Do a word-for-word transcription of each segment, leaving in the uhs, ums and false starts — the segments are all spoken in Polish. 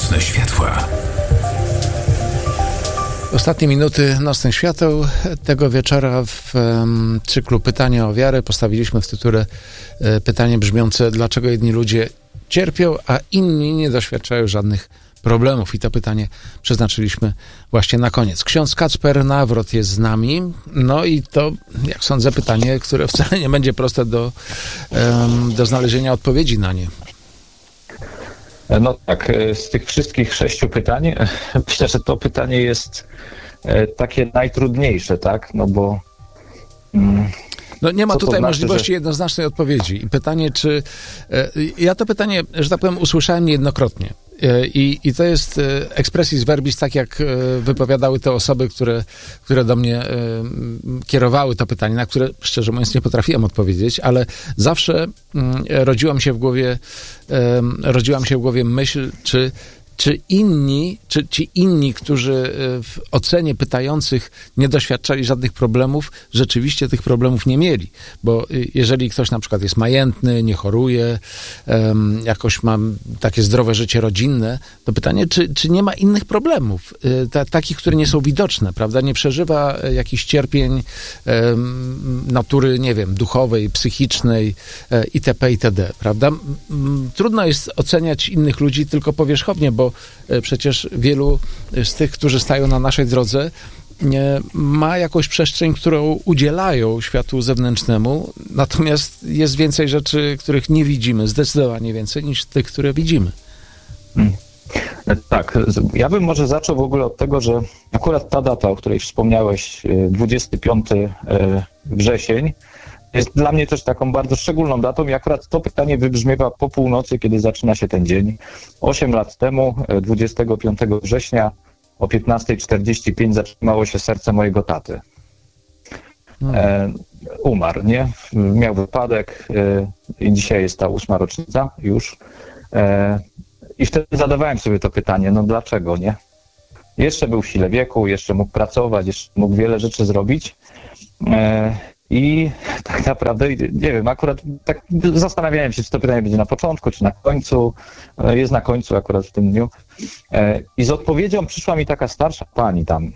Nocne światła. Ostatnie minuty nocnych świateł tego wieczora w um, cyklu Pytanie o wiarę postawiliśmy w tytule e, pytanie brzmiące: dlaczego jedni ludzie cierpią, a inni nie doświadczają żadnych problemów? I to pytanie przeznaczyliśmy właśnie na koniec. Ksiądz Kacper Nawrot jest z nami. No i to, jak sądzę, pytanie, które wcale nie będzie proste do, um, do znalezienia odpowiedzi na nie. No tak, z tych wszystkich sześciu pytań myślę, że to pytanie jest takie najtrudniejsze, tak? No bo... Mm, no nie ma tutaj znaczy, możliwości że... jednoznacznej odpowiedzi. I pytanie, czy... Ja to pytanie, że tak powiem, usłyszałem niejednokrotnie. I, I to jest expressis verbis, tak jak wypowiadały te osoby, które, które do mnie kierowały to pytanie, na które, szczerze mówiąc, nie potrafiłem odpowiedzieć, ale zawsze rodziłam się w głowie, rodziłam się w głowie myśl, czy Czy inni, czy ci inni, którzy w ocenie pytających nie doświadczali żadnych problemów, rzeczywiście tych problemów nie mieli? Bo jeżeli ktoś na przykład jest majętny, nie choruje, um, jakoś ma takie zdrowe życie rodzinne, to pytanie, czy, czy nie ma innych problemów, ta, takich, które nie są widoczne, prawda? Nie przeżywa jakichś cierpień um, natury, nie wiem, duchowej, psychicznej itp., itd., prawda? Trudno jest oceniać innych ludzi tylko powierzchownie, bo przecież wielu z tych, którzy stają na naszej drodze, ma jakąś przestrzeń, którą udzielają światu zewnętrznemu, natomiast jest więcej rzeczy, których nie widzimy, zdecydowanie więcej niż tych, które widzimy. Hmm. Tak, ja bym może zaczął w ogóle od tego, że akurat ta data, o której wspomniałeś, dwudziestego piątego września, jest dla mnie też taką bardzo szczególną datą i akurat to pytanie wybrzmiewa po północy, kiedy zaczyna się ten dzień. Osiem lat temu, dwudziestego piątego września o piętnasta czterdzieści pięć zatrzymało się serce mojego taty. Hmm. E, umarł, nie? Miał wypadek e, i dzisiaj jest ta ósma rocznica już. E, I wtedy zadawałem sobie to pytanie, no dlaczego, nie? Jeszcze był w sile wieku, jeszcze mógł pracować, jeszcze mógł wiele rzeczy zrobić. E, I tak naprawdę, nie wiem, akurat tak zastanawiałem się, czy to pytanie będzie na początku, czy na końcu. Jest na końcu akurat w tym dniu. I z odpowiedzią przyszła mi taka starsza pani tam,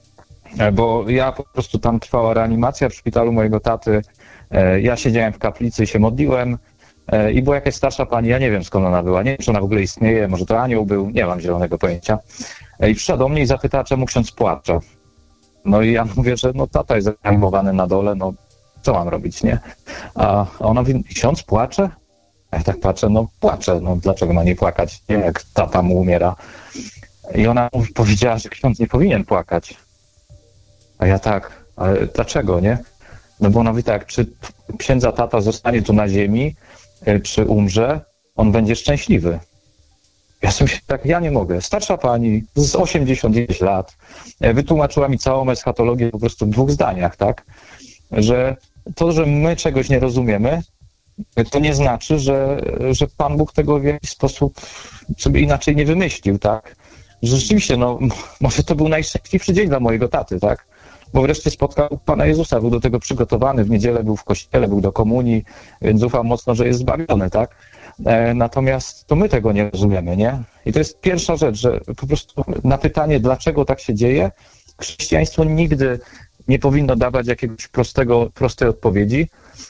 bo ja po prostu tam trwała reanimacja w szpitalu mojego taty. Ja siedziałem w kaplicy i się modliłem i była jakaś starsza pani, ja nie wiem skąd ona była, nie wiem, czy ona w ogóle istnieje, może to anioł był, nie mam zielonego pojęcia. I przyszła do mnie i zapytała, czemu ksiądz płacze. No i ja mówię, że no tata jest zreanimowany na dole, no co mam robić, nie? A ona mówi, ksiądz płacze? A ja tak patrzę, no płacze, no dlaczego ma nie płakać, nie, jak tata mu umiera. I ona powiedziała, że ksiądz nie powinien płakać. A ja tak, ale dlaczego, nie? No bo ona mówi tak, czy księdza tata zostanie tu na ziemi, czy umrze, on będzie szczęśliwy. Ja sobie tak, ja nie mogę. Starsza pani z osiemdziesiąt dziewięć lat wytłumaczyła mi całą eschatologię po prostu w dwóch zdaniach, tak? Że to, że my czegoś nie rozumiemy, to nie znaczy, że, że Pan Bóg tego w jakiś sposób sobie inaczej nie wymyślił, tak? Że rzeczywiście, no, może to był najszczęśliwszy dzień dla mojego taty, tak? Bo wreszcie spotkał Pana Jezusa, był do tego przygotowany, w niedzielę był w kościele, był do komunii, więc ufam mocno, że jest zbawiony, tak? Natomiast to my tego nie rozumiemy, nie? I to jest pierwsza rzecz, że po prostu na pytanie, dlaczego tak się dzieje, chrześcijaństwo nigdy nie powinno dawać jakiegoś prostego, prostej odpowiedzi,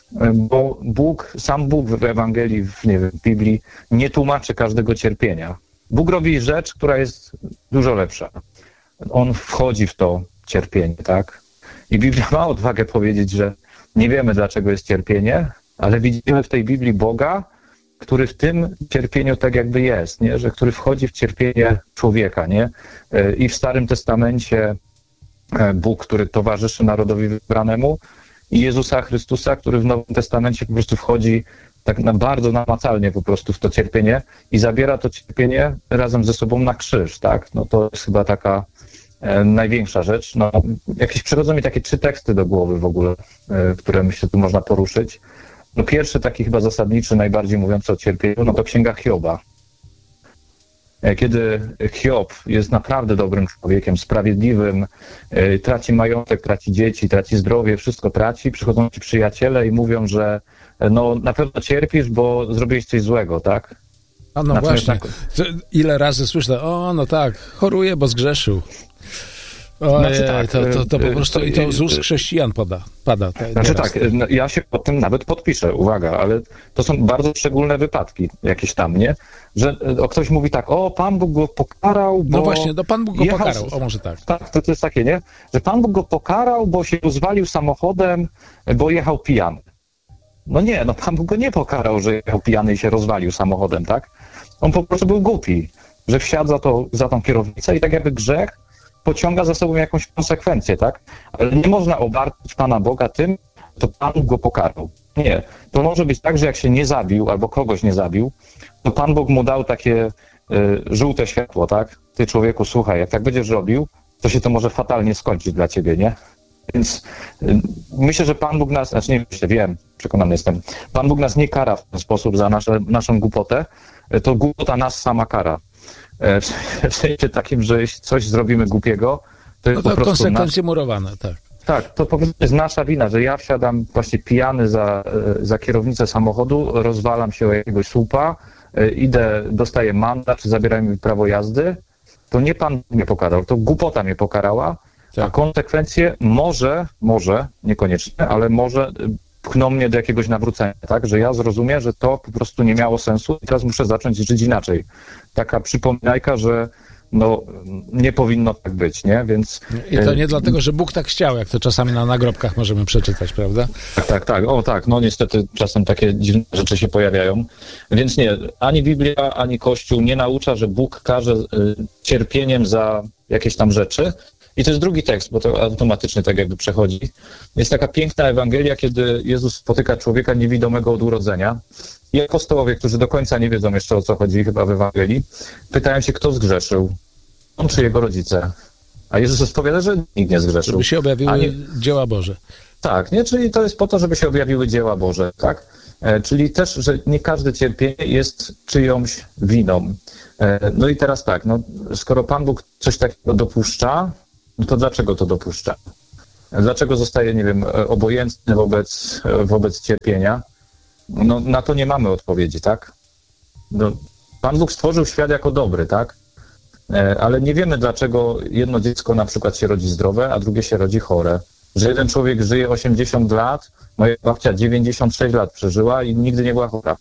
bo Bóg, sam Bóg w Ewangelii, w, nie wiem, w Biblii nie tłumaczy każdego cierpienia. Bóg robi rzecz, która jest dużo lepsza. On wchodzi w to cierpienie, tak? I Biblia ma odwagę powiedzieć, że nie wiemy, dlaczego jest cierpienie, ale widzimy w tej Biblii Boga, który w tym cierpieniu tak jakby jest, nie? Że który wchodzi w cierpienie człowieka, nie? I w Starym Testamencie Bóg, który towarzyszy narodowi wybranemu, i Jezusa Chrystusa, który w Nowym Testamencie po prostu wchodzi tak na bardzo namacalnie po prostu w to cierpienie i zabiera to cierpienie razem ze sobą na krzyż, tak? No to jest chyba taka e, największa rzecz. No, jakieś przychodzą mi takie trzy teksty do głowy w ogóle, e, które myślę tu można poruszyć. No pierwszy taki chyba zasadniczy, najbardziej mówiący o cierpieniu, no to Księga Hioba. Kiedy Hiob jest naprawdę dobrym człowiekiem, sprawiedliwym, traci majątek, traci dzieci, traci zdrowie, wszystko traci, przychodzą ci przyjaciele i mówią, że no na pewno cierpisz, bo zrobiłeś coś złego, tak? A no Natomiast właśnie, tak... ile razy słyszę, o no tak, choruje, bo zgrzeszył. Ojej, znaczy tak, to, to, to po prostu to, i to z ust chrześcijan pada. pada te, znaczy tak, no, ja się pod tym nawet podpiszę, uwaga, ale to są bardzo szczególne wypadki jakieś tam, nie? Że o, ktoś mówi tak, o, Pan Bóg go pokarał, bo... No właśnie, no Pan Bóg go jechał... pokarał, o może tak. Tak, to, to jest takie, nie? Że Pan Bóg go pokarał, bo się rozwalił samochodem, bo jechał pijany. No nie, no Pan Bóg go nie pokarał, że jechał pijany i się rozwalił samochodem, tak? On po prostu był głupi, że wsiadł za, to, za tą kierownicę i tak jakby grzech pociąga za sobą jakąś konsekwencję, tak? Ale nie można obarczyć Pana Boga tym, to Pan go pokarał. Nie. To może być tak, że jak się nie zabił, albo kogoś nie zabił, to Pan Bóg mu dał takie y, żółte światło, tak? Ty, człowieku, słuchaj, jak tak będziesz robił, to się to może fatalnie skończyć dla ciebie, nie? Więc y, myślę, że Pan Bóg nas, znaczy nie myślę, wiem, przekonany jestem, Pan Bóg nas nie kara w ten sposób za nasze, naszą głupotę, to głupota nas sama kara. W sensie takim, że jeśli coś zrobimy głupiego, to jest no to po prostu... konsekwencje nasz... murowane, tak. Tak, to po prostu jest nasza wina, że ja wsiadam właśnie pijany za, za kierownicę samochodu, rozwalam się o jakiegoś słupa, idę, dostaję mandat, czy zabierają mi prawo jazdy, to nie Pan mnie pokarał, to głupota mnie pokarała, tak. A konsekwencje może, może, niekoniecznie, ale może pchną mnie do jakiegoś nawrócenia, tak? Że ja zrozumiem, że to po prostu nie miało sensu i teraz muszę zacząć żyć inaczej. Taka przypominajka, że no nie powinno tak być, nie? Więc... I to nie dlatego, że Bóg tak chciał, jak to czasami na nagrobkach możemy przeczytać, prawda? Tak, tak, tak. O tak, no niestety czasem takie dziwne rzeczy się pojawiają. Więc nie, ani Biblia, ani Kościół nie naucza, że Bóg karze cierpieniem za jakieś tam rzeczy. I to jest drugi tekst, bo to automatycznie tak jakby przechodzi. Jest taka piękna Ewangelia, kiedy Jezus spotyka człowieka niewidomego od urodzenia. I apostołowie, którzy do końca nie wiedzą jeszcze, o co chodzi chyba w Ewangelii, pytają się, kto zgrzeszył. On czy jego rodzice. A Jezus odpowiada, że nikt nie zgrzeszył. Żeby się objawiły nie... dzieła Boże. Tak, nie? Czyli to jest po to, żeby się objawiły dzieła Boże, tak? E, czyli też, że nie każde cierpienie jest czyjąś winą. E, no i teraz tak, no, skoro Pan Bóg coś takiego dopuszcza, no to dlaczego to dopuszcza? Dlaczego zostaje, nie wiem, obojętny wobec, wobec cierpienia? No na to nie mamy odpowiedzi, tak? No, Pan Bóg stworzył świat jako dobry, tak? Ale nie wiemy, dlaczego jedno dziecko na przykład się rodzi zdrowe, a drugie się rodzi chore. Że jeden człowiek żyje osiemdziesiąt lat, moja babcia dziewięćdziesiąt sześć lat przeżyła i nigdy nie była chora.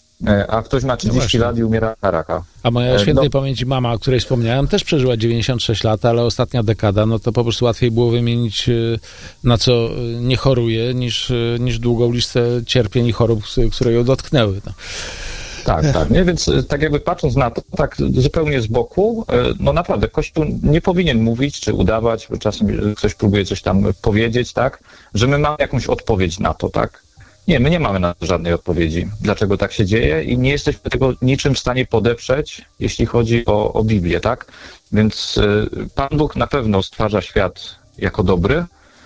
A ktoś ma trzydzieści no lat i umiera na raka. A moja świętej no. pamięci mama, o której wspomniałem, też przeżyła dziewięćdziesiąt sześć lat, ale ostatnia dekada, no to po prostu łatwiej było wymienić, na co nie choruje, niż, niż długą listę cierpień i chorób, które ją dotknęły. No. Tak, tak, nie? Więc tak jakby patrząc na to, tak zupełnie z boku, no naprawdę Kościół nie powinien mówić, czy udawać, bo czasem ktoś próbuje coś tam powiedzieć, tak, że my mamy jakąś odpowiedź na to, tak. Nie, my nie mamy na to żadnej odpowiedzi, dlaczego tak się dzieje i nie jesteśmy tego niczym w stanie podeprzeć, jeśli chodzi o, o Biblię, tak? Więc y, Pan Bóg na pewno stwarza świat jako dobry,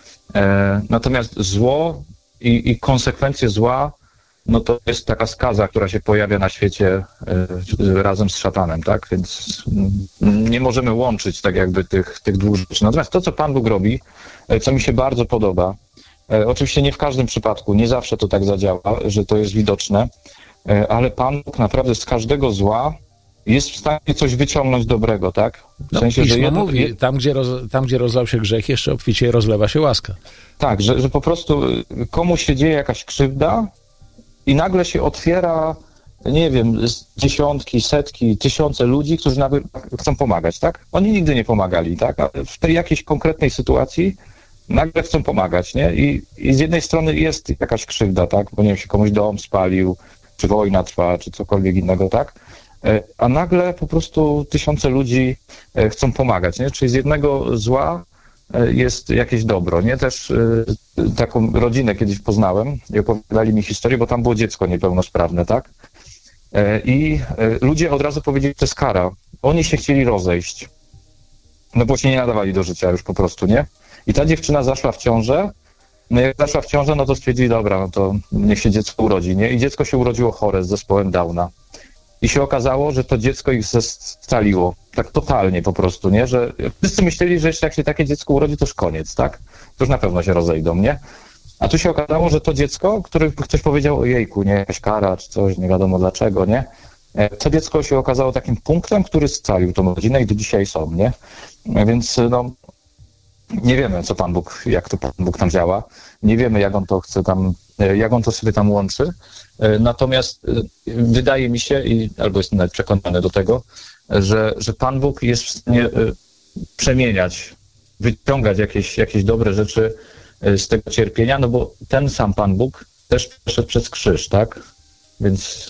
e, natomiast zło i, i konsekwencje zła, no to jest taka skaza, która się pojawia na świecie y, razem z szatanem, tak? Więc y, nie możemy łączyć tak jakby tych, tych dwóch rzeczy. Natomiast to, co Pan Bóg robi, y, co mi się bardzo podoba, oczywiście nie w każdym przypadku, nie zawsze to tak zadziała, że to jest widoczne, ale Pan Bóg naprawdę z każdego zła jest w stanie coś wyciągnąć dobrego, tak? W sensie, no, że jedno... mówi, tam gdzie, roz, tam gdzie rozlał się grzech, jeszcze obficie rozlewa się łaska. Tak, że, że po prostu komuś się dzieje jakaś krzywda i nagle się otwiera, nie wiem, dziesiątki, setki, tysiące ludzi, którzy nawet chcą pomagać, tak? Oni nigdy nie pomagali, tak? A w tej jakiejś konkretnej sytuacji nagle chcą pomagać, nie? I, I z jednej strony jest jakaś krzywda, tak? Bo nie wiem, się komuś dom spalił, czy wojna trwa, czy cokolwiek innego, tak? A nagle po prostu tysiące ludzi chcą pomagać, nie? Czyli z jednego zła jest jakieś dobro, nie? Też taką rodzinę kiedyś poznałem i opowiadali mi historię, bo tam było dziecko niepełnosprawne, tak? I ludzie od razu powiedzieli, to jest kara. Oni się chcieli rozejść, no bo się nie nadawali do życia już po prostu, nie? I ta dziewczyna zaszła w ciążę, no jak zaszła w ciążę, no to stwierdzili, dobra, no to niech się dziecko urodzi, nie? I dziecko się urodziło chore z zespołem Downa. I się okazało, że to dziecko ich scaliło. Tak totalnie po prostu, nie? Że wszyscy myśleli, że jeszcze jak się takie dziecko urodzi, to już koniec, tak? To już na pewno się rozejdą, nie? A tu się okazało, że to dziecko, które ktoś powiedział, ojejku, nie, jakaś kara czy coś, nie wiadomo dlaczego, nie? to dziecko się okazało takim punktem, który scalił tą rodzinę i do dzisiaj są, nie? Więc no, nie wiemy, co Pan Bóg, jak to Pan Bóg tam działa. Nie wiemy, jak on to chce tam, jak on to sobie tam łączy. Natomiast wydaje mi się, i albo jestem nawet przekonany do tego, że, że Pan Bóg jest w stanie przemieniać, wyciągać jakieś, jakieś dobre rzeczy z tego cierpienia, no bo ten sam Pan Bóg też przeszedł przez krzyż, tak? Więc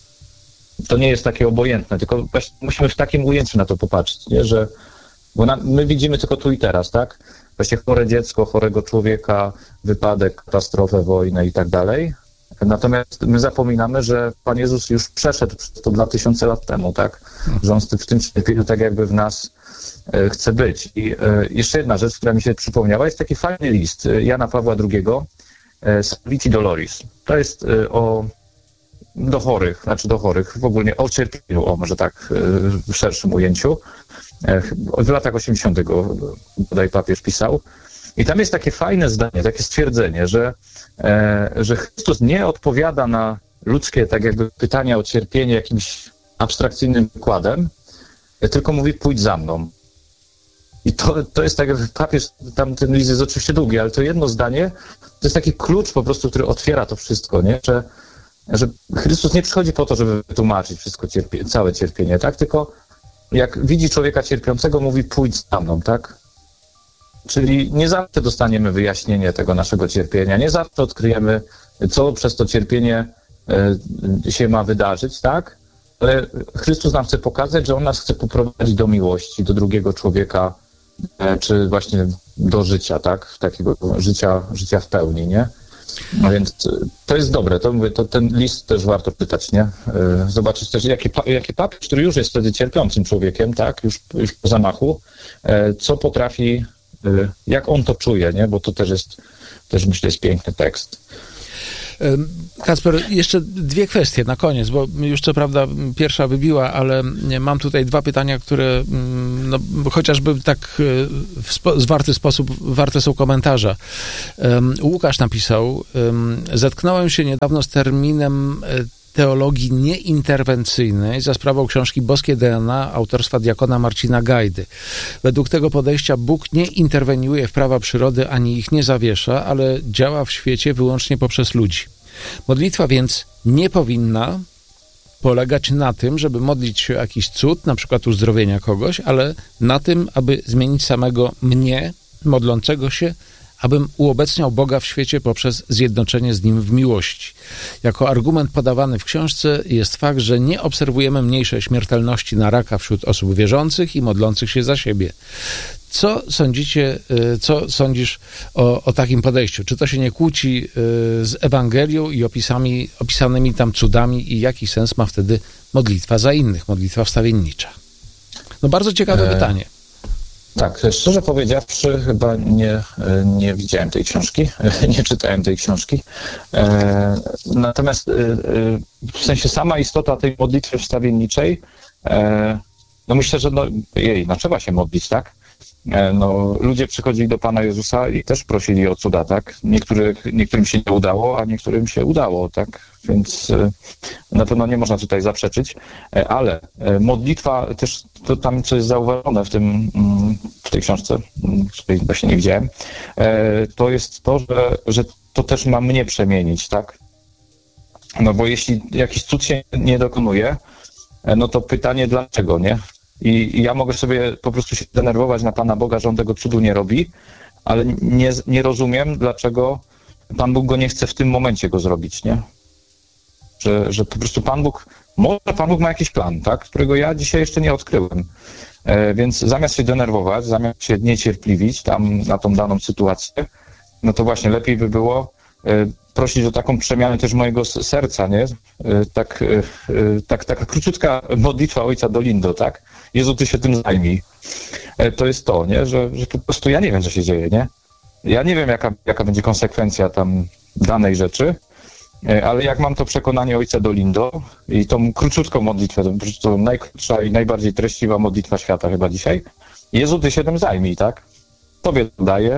to nie jest takie obojętne, tylko musimy w takim ujęciu na to popatrzeć, nie? Że bo na, my widzimy tylko tu i teraz, tak? Właśnie chore dziecko, chorego człowieka, wypadek, katastrofę, wojnę i tak dalej. Natomiast my zapominamy, że Pan Jezus już przeszedł przez to dwa tysiące lat temu, tak? Że On w tym cierpieniu tak jakby w nas e, chce być. I e, jeszcze jedna rzecz, która mi się przypomniała, jest taki fajny list Jana Pawła drugiego, e, Salvifici Doloris. To jest e, o do chorych, znaczy do chorych, w ogóle o cierpieniu, o może tak e, w szerszym ujęciu. E, w latach osiemdziesiątych bodaj papież pisał. I tam jest takie fajne zdanie, takie stwierdzenie, że, e, że Chrystus nie odpowiada na ludzkie tak jakby pytania o cierpienie jakimś abstrakcyjnym wykładem, tylko mówi pójdź za mną. I to, to jest tak, jak papież, tam ten list jest oczywiście długi, ale to jedno zdanie, to jest taki klucz po prostu, który otwiera to wszystko, nie? Że, że Chrystus nie przychodzi po to, żeby wytłumaczyć wszystko, cierpie, całe cierpienie, tak? Tylko jak widzi człowieka cierpiącego, mówi pójdź za mną, tak? Czyli nie zawsze dostaniemy wyjaśnienie tego naszego cierpienia, nie zawsze odkryjemy, co przez to cierpienie się ma wydarzyć, tak? Ale Chrystus nam chce pokazać, że On nas chce poprowadzić do miłości, do drugiego człowieka, czy właśnie do życia, tak? Takiego życia, życia w pełni, nie? No więc to jest dobre, to, mówię, to ten list też warto czytać, nie? Zobaczyć też, jaki, jaki papież, który już jest wtedy cierpiącym człowiekiem, tak? Już, już po zamachu, co potrafi, jak on to czuje, nie? Bo to też jest, też myślę, jest piękny tekst. Kacper, jeszcze dwie kwestie na koniec, bo już co prawda pierwsza wybiła, ale mam tutaj dwa pytania, które no, chociażby tak w spo, zwarty sposób warte są komentarza. Łukasz napisał: zetknąłem się niedawno z terminem teologii nieinterwencyjnej za sprawą książki Boskie D N A autorstwa diakona Marcina Gajdy. Według tego podejścia Bóg nie interweniuje w prawa przyrody ani ich nie zawiesza, ale działa w świecie wyłącznie poprzez ludzi. Modlitwa więc nie powinna polegać na tym, żeby modlić się o jakiś cud, na przykład uzdrowienia kogoś, ale na tym, aby zmienić samego mnie, modlącego się, abym uobecniał Boga w świecie poprzez zjednoczenie z Nim w miłości. Jako argument podawany w książce jest fakt, że nie obserwujemy mniejszej śmiertelności na raka wśród osób wierzących i modlących się za siebie. Co sądzicie, co sądzisz o, o takim podejściu? Czy to się nie kłóci z Ewangelią i opisami, opisanymi tam cudami i jaki sens ma wtedy modlitwa za innych, modlitwa wstawiennicza? No bardzo ciekawe e... pytanie. Tak, szczerze powiedziawszy, chyba nie, nie widziałem tej książki, nie czytałem tej książki. E, natomiast e, w sensie sama istota tej modlitwy wstawienniczej, e, no myślę, że no, jej, no trzeba się modlić, tak? E, no, ludzie przychodzili do Pana Jezusa i też prosili o cuda, tak? Niektórych, niektórym się nie udało, a niektórym się udało, tak? Więc e, na pewno nie można tutaj zaprzeczyć, e, ale e, modlitwa też, to tam co jest zauważone w tym, w tej książce, której właśnie nie widziałem, e, to jest to, że, że to też ma mnie przemienić, tak? No bo jeśli jakiś cud się nie dokonuje, e, no to pytanie dlaczego, nie? I, I ja mogę sobie po prostu się denerwować na Pana Boga, że On tego cudu nie robi, ale nie, nie rozumiem, dlaczego Pan Bóg go nie chce w tym momencie go zrobić, nie? Że, że po prostu Pan Bóg, może Pan Bóg ma jakiś plan, tak? Którego ja dzisiaj jeszcze nie odkryłem. E, więc zamiast się denerwować, zamiast się niecierpliwić tam na tą daną sytuację, no to właśnie lepiej by było e, prosić o taką przemianę też mojego serca, nie? E, tak, e, tak, taka króciutka modlitwa Ojca Dolindo, tak? Jezu, Ty się tym zajmij. E, to jest to, nie? Że, że po prostu ja nie wiem, co się dzieje, nie? Ja nie wiem, jaka, jaka będzie konsekwencja tam danej rzeczy, ale jak mam to przekonanie Ojca Dolindo i tą króciutką modlitwę, to, to najkrótsza i najbardziej treściwa modlitwa świata chyba dzisiaj, Jezu, Ty się tym zajmij, tak? Tobie to daję,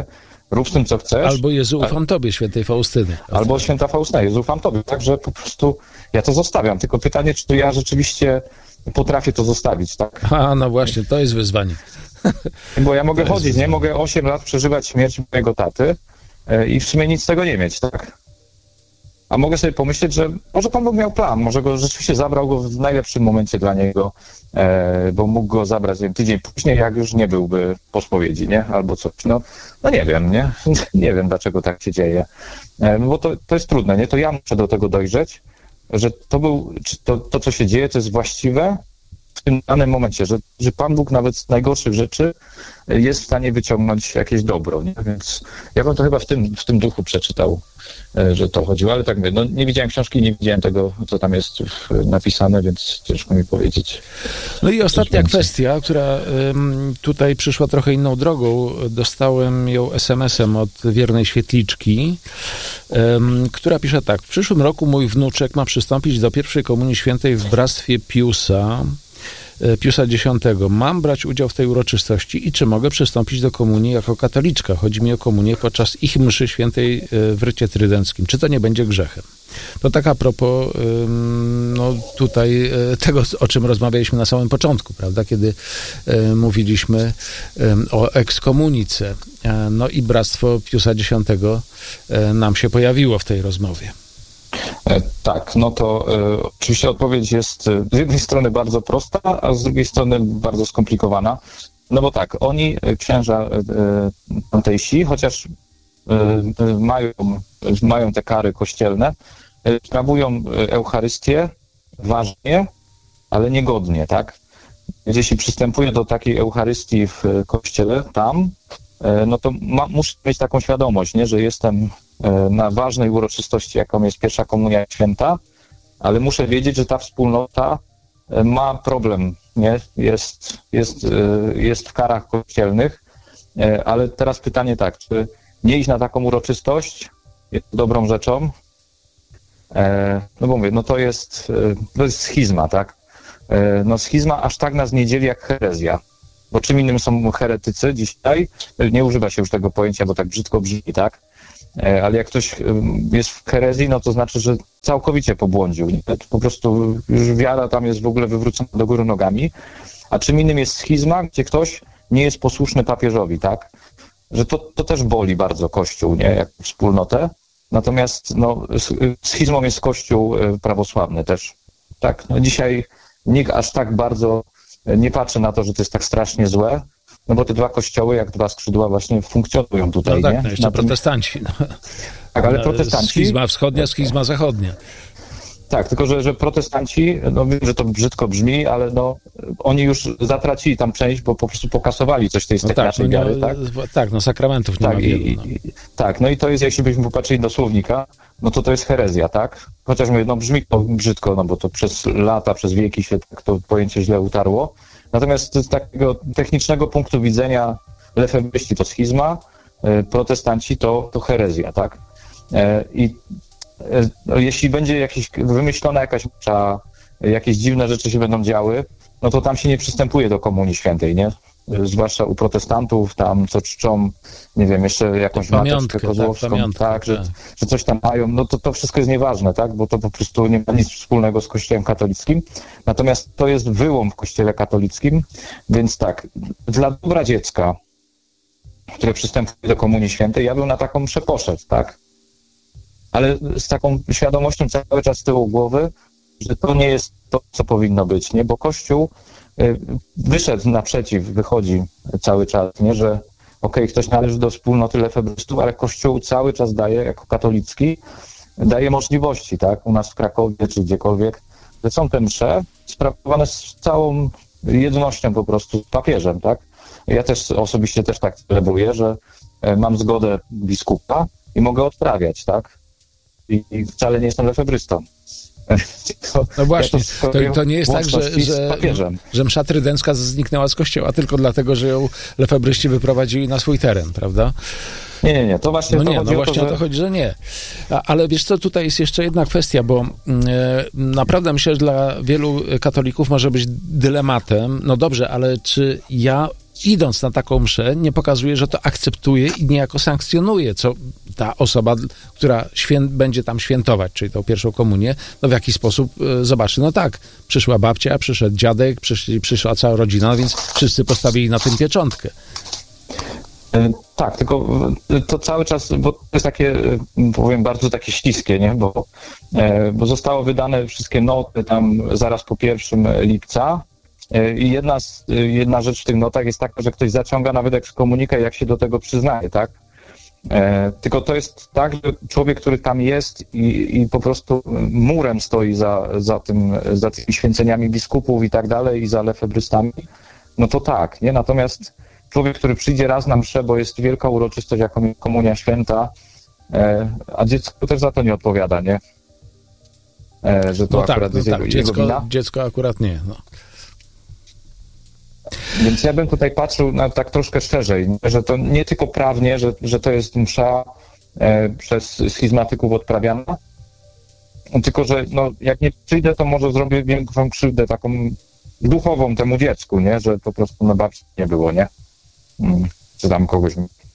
rób z tym, co chcesz. Albo Jezu, ufam Tobie, świętej Faustyny. Albo święta Faustyna, Jezu, ufam Tobie. Także po prostu ja to zostawiam. Tylko pytanie, czy ja rzeczywiście potrafię to zostawić, tak? A, no właśnie, to jest wyzwanie. Bo ja mogę chodzić, nie? Mogę osiem lat przeżywać śmierć mojego taty i w sumie nic z tego nie mieć, tak? A mogę sobie pomyśleć, że może Pan Bóg miał plan, może go rzeczywiście zabrał go w najlepszym momencie dla niego, e, bo mógł go zabrać wiem, tydzień później, jak już nie byłby po spowiedzi, nie? Albo coś. No, no nie wiem, nie? Nie wiem, dlaczego tak się dzieje. E, bo to, to jest trudne, nie? To ja muszę do tego dojrzeć, że to był, czy to, to, co się dzieje, to jest właściwe w tym danym momencie, że, że Pan Bóg nawet z najgorszych rzeczy jest w stanie wyciągnąć jakieś dobro, nie? Więc ja bym to chyba w tym, w tym duchu przeczytał, że to chodziło, ale tak mówię, no nie widziałem książki, nie widziałem tego, co tam jest napisane, więc ciężko mi powiedzieć. No i ostatnia kwestia, która um, tutaj przyszła trochę inną drogą. Dostałem ją es em esem od wiernej świetliczki, um, która pisze tak. W przyszłym roku mój wnuczek ma przystąpić do pierwszej komunii świętej w bractwie Piusa, Piusa X. Mam brać udział w tej uroczystości i czy mogę przystąpić do komunii jako katoliczka? Chodzi mi o komunię podczas ich mszy świętej w rycie trydenckim. Czy to nie będzie grzechem? To tak a propos no tutaj tego, o czym rozmawialiśmy na samym początku, prawda? Kiedy mówiliśmy o ekskomunice. No i bractwo Piusa X. nam się pojawiło w tej rozmowie. Tak, no to y, oczywiście odpowiedź jest y, z jednej strony bardzo prosta, a z drugiej strony bardzo skomplikowana. No bo tak, oni, księża y, tamtejsi, chociaż y, y, mają, y, mają te kary kościelne, y, sprawują Eucharystię ważnie, ale niegodnie, tak? Jeśli przystępuję do takiej Eucharystii w kościele tam, y, no to ma, muszę mieć taką świadomość, nie, że jestem na ważnej uroczystości, jaką jest pierwsza komunia święta, ale muszę wiedzieć, że ta wspólnota ma problem, nie? Jest, jest, jest w karach kościelnych, ale teraz pytanie tak, czy nie iść na taką uroczystość jest dobrą rzeczą? No bo mówię, no to jest, to jest schizma, tak? No schizma aż tak nas nie dzieli jak herezja. Bo czym innym są heretycy dzisiaj? Nie używa się już tego pojęcia, bo tak brzydko brzmi, tak? Ale jak ktoś jest w herezji, no to znaczy, że całkowicie pobłądził. Po prostu już wiara tam jest w ogóle wywrócona do góry nogami. A czym innym jest schizma, gdzie ktoś nie jest posłuszny papieżowi, tak? Że to, to też boli bardzo Kościół, nie? Jak wspólnotę. Natomiast no, schizmą jest Kościół prawosławny też. Tak? No, dzisiaj nikt aż tak bardzo nie patrzy na to, że to jest tak strasznie złe. No bo te dwa kościoły, jak dwa skrzydła właśnie funkcjonują tutaj, no tak, nie? No jeszcze Na tym... protestanci. No. Tak, ale protestanci... Schizma wschodnia, schizma zachodnia. Tak, tylko że, że protestanci, no wiem, że to brzydko brzmi, ale no oni już zatracili tam część, bo po prostu pokasowali coś tej no tak, no wiary, nie, tak? Tak, no sakramentów nie tak, ma wielu. I, no. i, tak, no i to jest, jeśli byśmy popatrzyli do słownika, no to to jest herezja, tak? Chociaż mówię, no brzmi to brzydko, no bo to przez lata, przez wieki się tak to pojęcie źle utarło. Natomiast z takiego technicznego punktu widzenia lefebryści to schizma, protestanci to, to herezja, tak? I no, jeśli będzie jakieś, wymyślona jakaś msza, jakieś dziwne rzeczy się będą działy, no to tam się nie przystępuje do Komunii Świętej, nie? Zwłaszcza u protestantów, tam co czczą, nie wiem, jeszcze jakąś mateczkę kozłowską, tak, tak, tak że, że coś tam mają, no to to wszystko jest nieważne, tak? Bo to po prostu nie ma nic wspólnego z Kościołem katolickim. Natomiast to jest wyłom w Kościele katolickim, więc tak, dla dobra dziecka, które przystępuje do Komunii Świętej, ja bym na taką mszę poszedł, tak? Ale z taką świadomością cały czas z tyłu głowy, że to nie jest to, co powinno być, nie? Bo Kościół wyszedł naprzeciw, wychodzi cały czas, nie? Że okej, okay, ktoś należy do wspólnoty lefebrystów, ale Kościół cały czas daje, jako katolicki, daje możliwości, tak? U nas w Krakowie czy gdziekolwiek, że są te msze sprawowane z całą jednością po prostu z papieżem, tak? Ja też osobiście też tak celebruję, że mam zgodę biskupa i mogę odprawiać, tak? I, i wcale nie jestem lefebrystą. No właśnie, to, to nie jest tak, że, że, że msza trydencka zniknęła z kościoła tylko dlatego, że ją lefebryści wyprowadzili na swój teren, prawda? Nie, nie, nie, to właśnie no to nie, chodzi no o właśnie to, że... o to chodzi, że nie. A, ale wiesz co, tutaj jest jeszcze jedna kwestia, bo e, naprawdę myślę, że dla wielu katolików może być dylematem, no dobrze, ale czy ja idąc na taką mszę, nie pokazuje, że to akceptuje i niejako sankcjonuje, co ta osoba, która świę- będzie tam świętować, czyli tą pierwszą komunię, no w jaki sposób e, zobaczy. No tak, przyszła babcia, przyszedł dziadek, przyszli, przyszła cała rodzina, więc wszyscy postawili na tym pieczątkę. Tak, tylko to cały czas, bo to jest takie, powiem, bardzo takie śliskie, nie? Bo, bo zostało wydane wszystkie noty tam zaraz po pierwszego lipca i jedna, jedna rzecz w tych notach jest taka, że ktoś zaciąga nawet ekskomunikę, jak się do tego przyznaje, tak? Tylko to jest tak, że człowiek, który tam jest i, i po prostu murem stoi za, za, tym, za tymi święceniami biskupów i tak dalej i za lefebrystami, no to tak, nie? Natomiast człowiek, który przyjdzie raz na mszę, bo jest wielka uroczystość, jak komunia święta, e, a dziecko też za to nie odpowiada, nie? E, że to no akurat tak, no jest tak. jego, Dziecko, jego wina. dziecko akurat nie, no. Więc ja bym tutaj patrzył na tak troszkę szerzej, że to nie tylko prawnie, że, że to jest msza e, przez schizmatyków odprawiana, tylko że no, jak nie przyjdę, to może zrobię większą krzywdę taką duchową temu dziecku, nie? Że po prostu na babci nie było, nie? Czy tam kogoś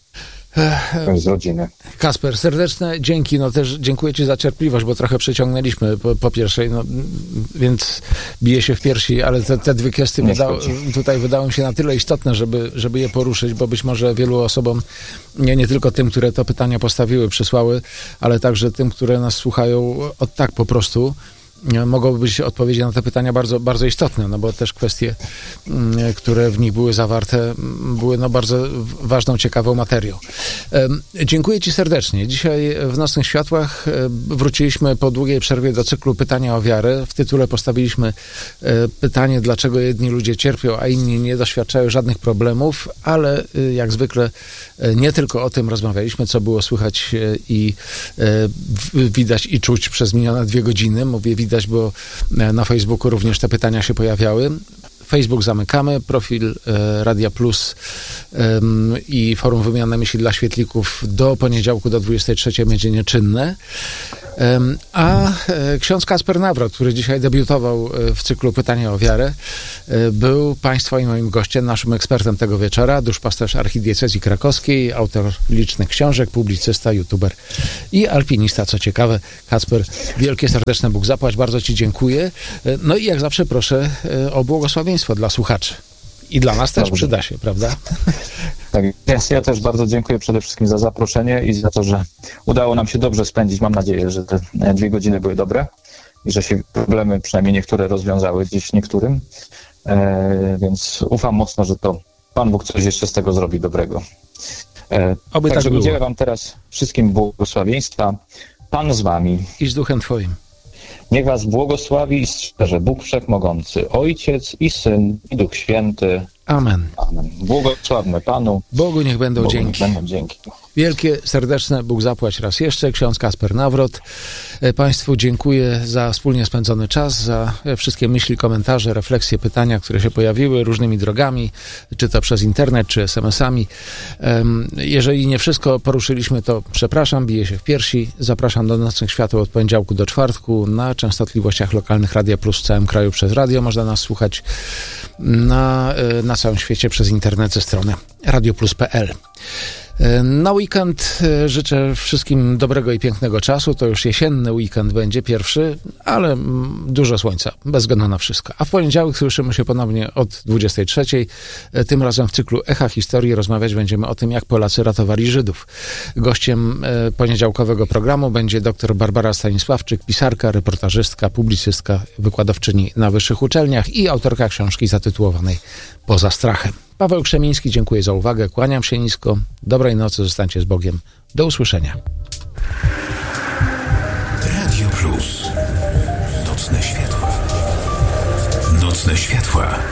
z rodziny. Kasper, serdeczne dzięki, no też dziękuję Ci za cierpliwość, bo trochę przeciągnęliśmy po, po pierwszej, no więc biję się w piersi, ale te, te dwie kwestie wyda, tutaj wydały mi się na tyle istotne, żeby, żeby je poruszyć, bo być może wielu osobom, nie, nie tylko tym, które to pytania postawiły, przysłały, ale także tym, które nas słuchają od tak po prostu, mogą być odpowiedzi na te pytania bardzo, bardzo istotne, no bo też kwestie, które w nich były zawarte, były no bardzo ważną, ciekawą materią. Dziękuję Ci serdecznie. Dzisiaj w Nocnych Światłach wróciliśmy po długiej przerwie do cyklu Pytania o wiarę. W tytule postawiliśmy pytanie, dlaczego jedni ludzie cierpią, a inni nie doświadczają żadnych problemów, ale jak zwykle nie tylko o tym rozmawialiśmy, co było słychać i widać i czuć przez minione dwie godziny. Mówię widać, bo na Facebooku również te pytania się pojawiały. Facebook zamykamy, profil e, Radia Plus e, i Forum Wymiany Myśli dla Świetlików do poniedziałku do dwudziestej trzeciej będzie nieczynne. E, a e, ksiądz Kacper Nawrot, który dzisiaj debiutował w cyklu Pytania o wiarę, e, był Państwa i moim gościem, naszym ekspertem tego wieczora, duszpasterz archidiecezji krakowskiej, autor licznych książek, publicysta, youtuber i alpinista, co ciekawe. Kacper, wielkie, serdeczne Bóg zapłać, bardzo Ci dziękuję. E, no i jak zawsze proszę e, o błogosławieństwo dla słuchaczy. I dla nas też Dobrze. Przyda się, prawda? Tak, ja też bardzo dziękuję przede wszystkim za zaproszenie i za to, że udało nam się dobrze spędzić. Mam nadzieję, że te dwie godziny były dobre i że się problemy przynajmniej niektóre rozwiązały gdzieś niektórym. E, więc ufam mocno, że to Pan Bóg coś jeszcze z tego zrobi dobrego. E, Oby także tak było. udzielę Wam teraz wszystkim błogosławieństwa. Pan z Wami. I z duchem Twoim. Niech was błogosławi i strzeże Bóg Wszechmogący, Ojciec i Syn i Duch Święty. Amen. Amen. Błogosławmy Panu. Bogu niech będą Bogu dzięki. Niech będą dzięki. Wielkie, serdeczne Bóg zapłać raz jeszcze. Ksiądz Kacper Nawrot. Państwu dziękuję za wspólnie spędzony czas, za wszystkie myśli, komentarze, refleksje, pytania, które się pojawiły różnymi drogami, czy to przez internet, czy es em esami. Jeżeli nie wszystko poruszyliśmy, to przepraszam, biję się w piersi. Zapraszam do Nocnych Światów od poniedziałku do czwartku na częstotliwościach lokalnych Radia Plus w całym kraju przez radio. Można nas słuchać na, na całym świecie przez internet ze strony radioplus kropka pe el. Na weekend życzę wszystkim dobrego i pięknego czasu. To już jesienny weekend będzie pierwszy, ale dużo słońca, bez względu na wszystko. A w poniedziałek słyszymy się ponownie od dwudziestej trzeciej. Tym razem w cyklu Echa Historii rozmawiać będziemy o tym, jak Polacy ratowali Żydów. Gościem poniedziałkowego programu będzie dr Barbara Stanisławczyk, pisarka, reportażystka, publicystka, wykładowczyni na wyższych uczelniach i autorka książki zatytułowanej Poza strachem. Paweł Krzemiński, dziękuję za uwagę, kłaniam się nisko. Dobrej nocy, zostańcie z Bogiem. Do usłyszenia. Radio Plus. Nocne światła. Nocne światła.